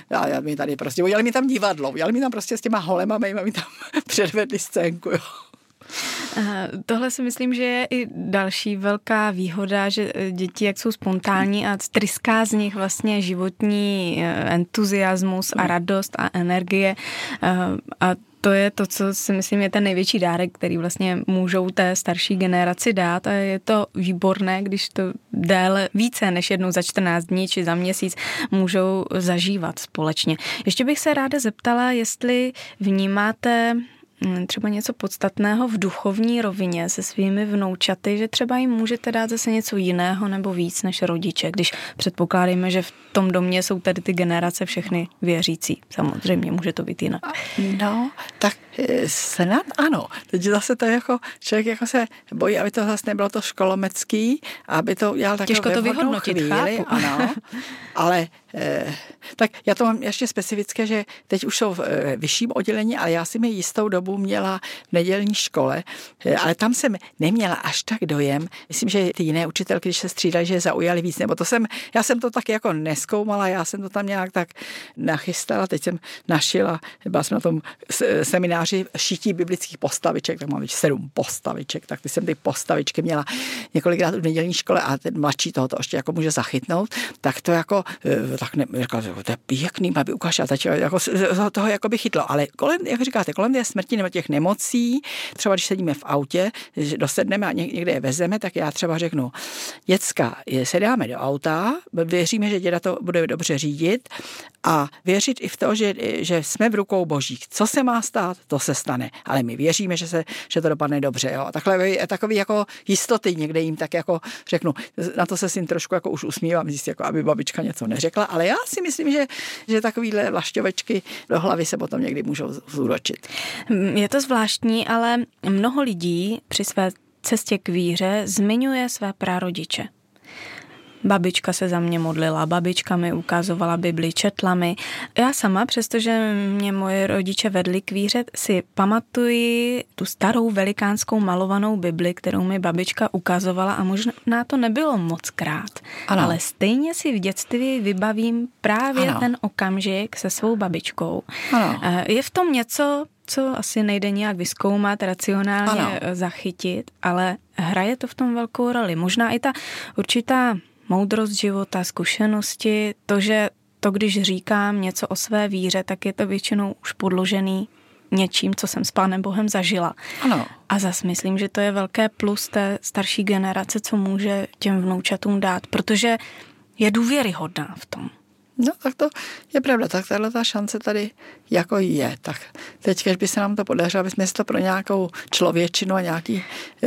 A mi tady prostě, udělali mi tam divadlo, udělali mi tam prostě s těma holema mejma, mi tam předvedli scénku, jo. Tohle si myslím, že je i další velká výhoda, že děti, jak jsou spontánní a tryská z nich vlastně životní entuziasmus a radost a energie a to je to, co si myslím je ten největší dárek, který vlastně můžou té starší generaci dát a je to výborné, když to déle více než jednou za 14 dní či za měsíc můžou zažívat společně. Ještě bych se ráda zeptala, jestli vnímáte třeba něco podstatného v duchovní rovině se svými vnoučaty, že třeba jim můžete dát zase něco jiného nebo víc než rodiče, když předpokládáme, že v tom domě jsou tady ty generace všechny věřící. Samozřejmě může to být jinak. No, tak snad ano. Teď zase to jako člověk jako se bojí, aby to zase nebylo to školomecký, aby to udělal takové těžko to vyhodnotit, chvíli, chápu. ano, ale tak já to mám ještě specifické, že teď už jsou v vyšším oddělení, ale já jsem je jistou dobu měla v nedělní škole, ale tam jsem neměla až tak dojem. Myslím, že ty jiné učitelky, když se střídaly, že je zaujali víc, nebo já jsem to tak jako nezkoumala, já jsem to tam nějak tak nachystala, teď jsem našila, byla jsem na tom semináři šití biblických postaviček, tak mám 7 postaviček, tak ty jsem ty postavičky měla několikrát v nedělní škole a ten mladší to ještě jako může zachytnout, tak to jako tak ne, jako, to je pěkný, aby ukážel, jako toho jako by chytlo, ale kolem, jak říkáte, kolem té smrti nebo těch nemocí, třeba když sedíme v autě, že dosedneme a někde je vezeme, tak já třeba řeknu, děcka, se dáme do auta, věříme, že děda to bude dobře řídit a věřit i v to, že jsme v rukou božích. Co se má stát, to se stane, ale my věříme, že to dopadne dobře. Jo. Takhle takový jako jistoty někde jim tak jako řeknu, na to se s ním trošku jako už usmívám, zjistě, jako aby babička něco neřekla, ale já si myslím, že takovýhle vlašťovečky do hlavy se potom někdy můžou zúročit. Je to zvláštní, ale mnoho lidí při své cestě k víře zmiňuje své prarodiče. Babička se za mě modlila, babička mi ukazovala Bibli, četla mi. Já sama, přestože mě moje rodiče vedli k víře, si pamatuji tu starou velikánskou malovanou Bibli, kterou mi babička ukazovala a možná to nebylo moc krát. Ano. Ale stejně si v dětství vybavím právě ten okamžik se svou babičkou. Ano. Je v tom něco, co asi nejde nějak vyzkoumat, racionálně zachytit, ale hraje to v tom velkou roli. Možná i ta určitá moudrost života, zkušenosti, to, že to, když říkám něco o své víře, tak je to většinou už podložený něčím, co jsem s Pánem Bohem zažila. Ano. A zase myslím, že to je velké plus té starší generace, co může těm vnoučatům dát, protože je důvěryhodná v tom. No, tak to je pravda, tak tahle ta šance tady jako je. Tak teď, když by se nám to podařilo, aby jsme si to pro nějakou člověčinu a nějaký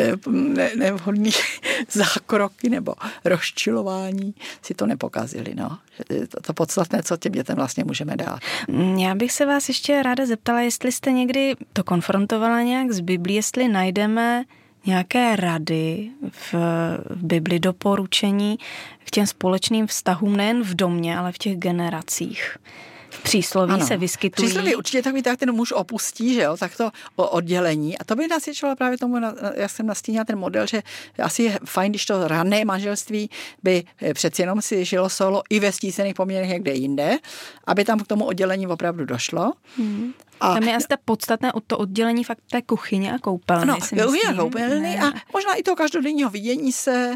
nevhodný zákroky nebo rozčilování si to nepokazili, no. To podstatné, co těm dětem vlastně můžeme dát. Já bych se vás ještě ráda zeptala, jestli jste někdy to konfrontovala nějak s Biblí, jestli najdeme nějaké rady v Bibli, doporučení k těm společným vztahům nejen v domě, ale v těch generacích. V přísloví se vyskytují. Přísloví určitě takový, tak ten muž opustí, že jo, tak to oddělení. A to by nasvědčovalo právě tomu, jak jsem nastínila ten model, že asi je fajn, když to rané manželství by přeci jenom si žilo solo i ve stísených poměrech někde jinde, aby tam k tomu oddělení opravdu došlo. Tam je asi podstatné od to oddělení fakt té kuchyně a koupelny. Ano, kuchyně a koupelny a možná i toho každodenního vidění se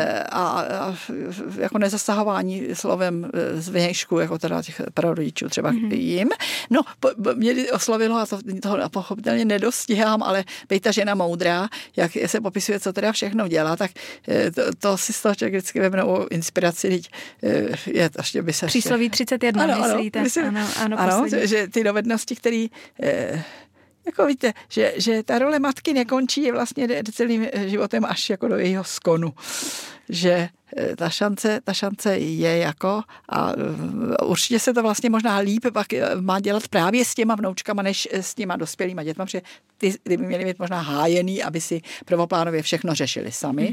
a jako nezasahování slovem zvnějšku, jako teda těch prarodičů třeba jim. No, mě oslovilo a to pochopitelně nedostihám, ale bej ta žena moudrá, jak se popisuje, co teda všechno dělá, tak to si z toho člověk vždycky vezme novou inspiraci, teď je to ještě by se... Přísloví 31, myslíte? Ano, že ty dovednosti, které jako víte, že ta role matky nekončí vlastně celým životem až jako do jejího skonu. Že ta šance je jako a určitě se to vlastně možná líp pak má dělat právě s těma vnoučkama, než s těma dospělýma dětma, protože ty by měly být možná hájený, aby si prvoplánově všechno řešili sami.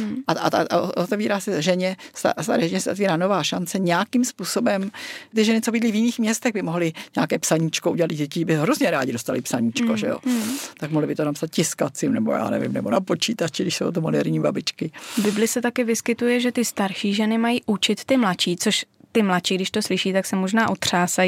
A otevírá se ženě, staré ženě se otvírá nová šance nějakým způsobem. Ty ženy, co bydlí v jiných městech, by mohly nějaké psaníčko udělat, děti by hrozně rádi dostali psaníčko, že jo. Tak mohli by to napsat tiskacím, nebo já nevím, nebo na počítači, když jsou to moderní babičky. V Bibli se taky vyskytuje, že ty starší ženy mají učit ty mladší, což ty mladší, když to slyší, tak se možná otřásají.